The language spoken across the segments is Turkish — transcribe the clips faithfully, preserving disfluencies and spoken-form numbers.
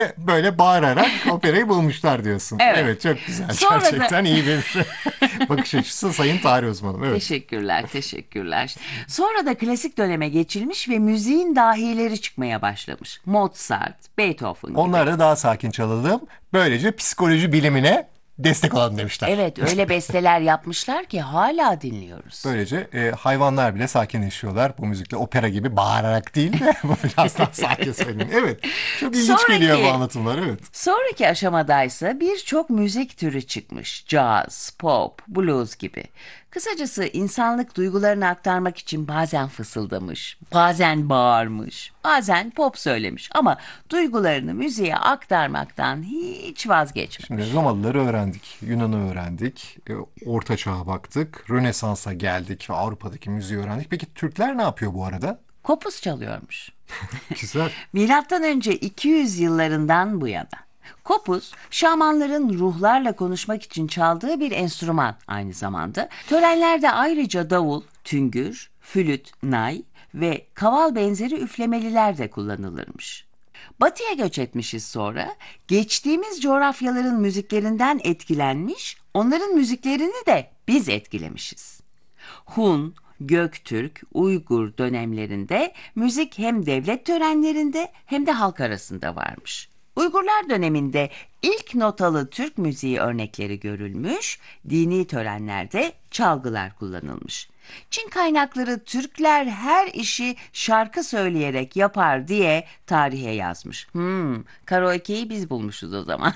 böyle bağırarak operayı bulmuşlar diyorsun. Evet. Evet, çok güzel. Sonra da Gerçekten iyi bir bakış açısı sayın tarih uzmanım. Evet. teşekkürler, teşekkürler. Sonra da klasik döneme geçilmiş ve müziğin dahileri çıkmaya başlamış. Mozart, Beethoven gibi. Onları da daha sakin çalalım. Böylece psikoloji bilimine destek olalım demişler. Evet, öyle besteler yapmışlar ki hala dinliyoruz. Böylece e, hayvanlar bile sakinleşiyorlar bu müzikle. Opera gibi bağırarak değil de bu biraz daha sakin söyleyeyim. Evet. Çok ilginç geliyor bu Sonraki anlatımlar. Evet. Sonraki aşamadaysa birçok müzik türü çıkmış. Caz, pop, blues gibi. Kısacası insanlık duygularını aktarmak için bazen fısıldamış, bazen bağırmış, bazen pop söylemiş ama duygularını müziğe aktarmaktan hiç Şimdi vazgeçmemiş. Romalıları öğrendik, Yunan'ı öğrendik, e, Orta Çağ'a baktık, Rönesans'a geldik ve Avrupa'daki müziği öğrendik. Peki Türkler ne yapıyor bu arada? Kopuz çalıyormuş. Güzel. Milattan önce iki yüz yıllarından bu yana. Kopuz, şamanların ruhlarla konuşmak için çaldığı bir enstrüman aynı zamanda. Törenlerde ayrıca davul, tüngür, flüt, nay ve kaval benzeri üflemeliler de kullanılırmış. Batıya göç etmişiz sonra. Geçtiğimiz coğrafyaların müziklerinden etkilenmiş, onların müziklerini de biz etkilemişiz. Hun, Göktürk, Uygur dönemlerinde müzik hem devlet törenlerinde hem de halk arasında varmış. Uygurlar döneminde ilk notalı Türk müziği örnekleri görülmüş, dini törenlerde çalgılar kullanılmış. Çin kaynakları Türkler her işi şarkı söyleyerek yapar diye tarihe yazmış. Hmm, karaoke'yi biz bulmuşuz o zaman.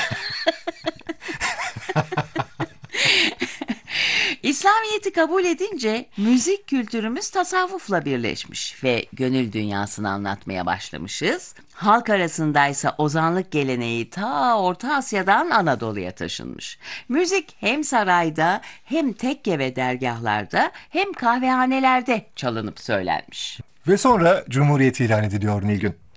İslamiyet'i kabul edince müzik kültürümüz tasavvufla birleşmiş ve gönül dünyasını anlatmaya başlamışız. Halk arasındaysa ozanlık geleneği ta Orta Asya'dan Anadolu'ya taşınmış. Müzik hem sarayda hem tekke ve dergahlarda hem kahvehanelerde çalınıp söylenmiş. Ve sonra Cumhuriyet ilan ediliyor Nilgün.